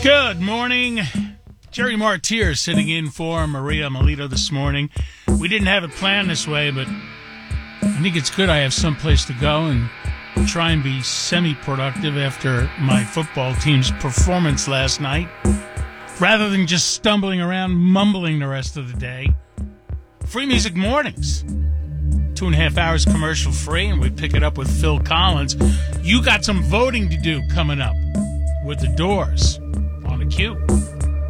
Good morning. Jerry Martyr sitting in for Maria Melito this morning. We didn't have it planned this way, but I think it's good I have someplace to go and try and be semi-productive after my football team's performance last night, rather than just stumbling around mumbling the rest of the day. Free Music Mornings. 2.5 hours commercial free, and we pick it up with Phil Collins. You got some voting to do coming up with The Doors on the Q.